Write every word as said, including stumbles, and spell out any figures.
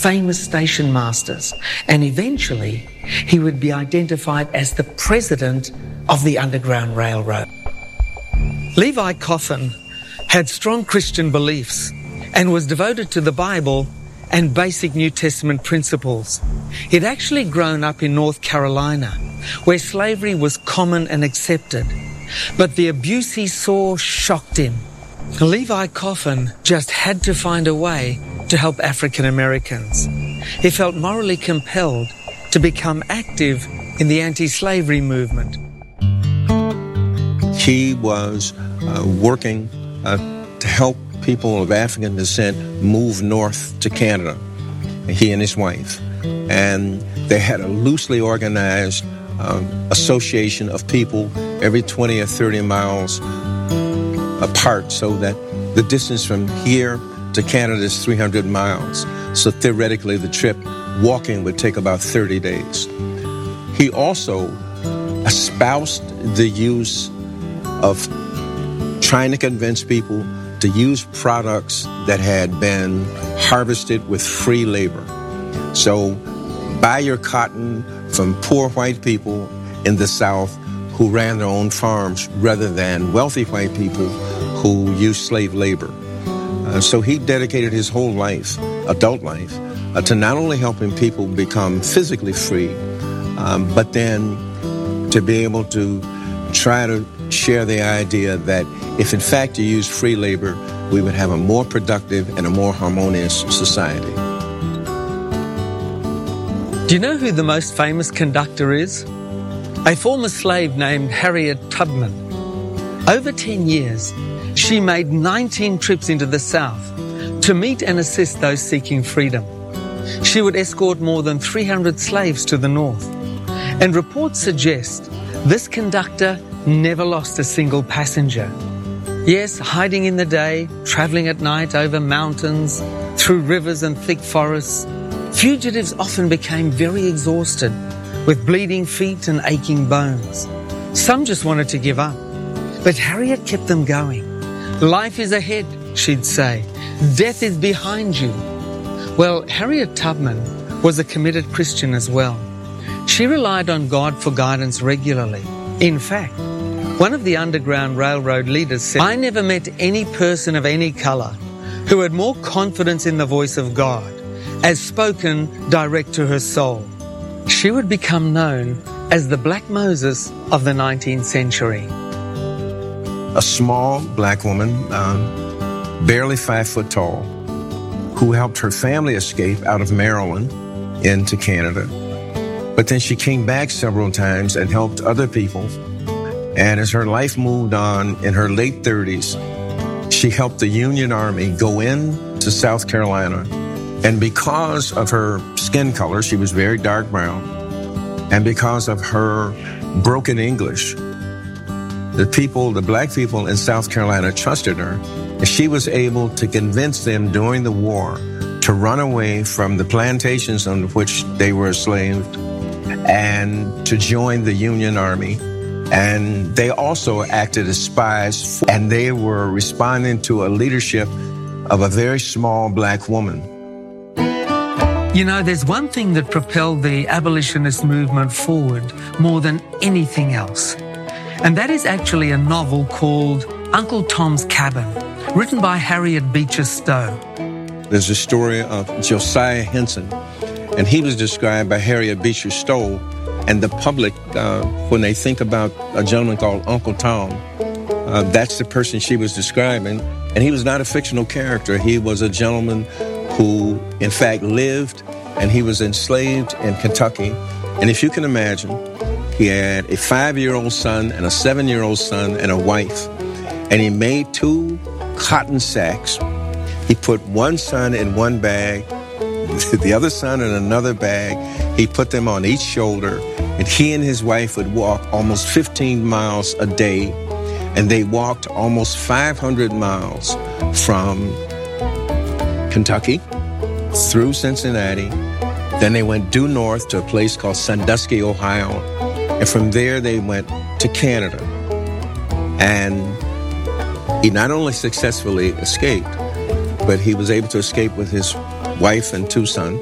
famous station masters, and eventually he would be identified as the president of the Underground Railroad. Levi Coffin had strong Christian beliefs and was devoted to the Bible and basic New Testament principles. He'd actually grown up in North Carolina, where slavery was common and accepted, but the abuse he saw shocked him. Levi Coffin just had to find a way to help African Americans. He felt morally compelled to become active in the anti-slavery movement. He was uh, working uh, to help people of African descent move north to Canada, he and his wife. And they had a loosely organized um, association of people every twenty or thirty miles apart, so that the distance from here to Canada is three hundred miles. So theoretically, the trip walking would take about thirty days. He also espoused the use of trying to convince people to use products that had been harvested with free labor. So buy your cotton from poor white people in the South who ran their own farms rather than wealthy white people who used slave labor. Uh, so he dedicated his whole life, adult life, uh, to not only helping people become physically free, um, but then to be able to try to share the idea that if in fact you use free labor, we would have a more productive and a more harmonious society. Do you know who the most famous conductor is? A former slave named Harriet Tubman. Over ten years, she made nineteen trips into the South to meet and assist those seeking freedom. She would escort more than three hundred slaves to the North. And reports suggest this conductor never lost a single passenger. Yes, hiding in the day, traveling at night over mountains, through rivers and thick forests, fugitives often became very exhausted with bleeding feet and aching bones. Some just wanted to give up, but Harriet kept them going. Life is ahead, she'd say. Death is behind you. Well, Harriet Tubman was a committed Christian as well. She relied on God for guidance regularly. In fact, one of the Underground Railroad leaders said, "I never met any person of any color who had more confidence in the voice of God, as spoken direct to her soul." She would become known as the Black Moses of the nineteenth century. A small black woman, um, barely five foot tall, who helped her family escape out of Maryland into Canada. But then she came back several times and helped other people. And as her life moved on, in her late thirties, she helped the Union Army go into South Carolina. And because of her skin color, she was very dark brown, and because of her broken English, the people, the black people in South Carolina trusted her. And she was able to convince them during the war to run away from the plantations on which they were enslaved and to join the Union Army. And they also acted as spies, and they were responding to a leadership of a very small black woman. You know, there's one thing that propelled the abolitionist movement forward more than anything else. And that is actually a novel called Uncle Tom's Cabin, written by Harriet Beecher Stowe. There's a story of Josiah Henson, and he was described by Harriet Beecher Stowe. And the public, uh, when they think about a gentleman called Uncle Tom, uh, that's the person she was describing. And he was not a fictional character. He was a gentleman who, in fact, lived, and he was enslaved in Kentucky. And if you can imagine, he had a five-year-old son and a seven-year-old son and a wife. And he made two cotton sacks. He put one son in one bag, the other son in another bag. He put them on each shoulder, and he and his wife would walk almost fifteen miles a day, and they walked almost five hundred miles from Kentucky through Cincinnati. Then they went due north to a place called Sandusky, Ohio, and from there they went to Canada. And he not only successfully escaped, but he was able to escape with his wife and two sons.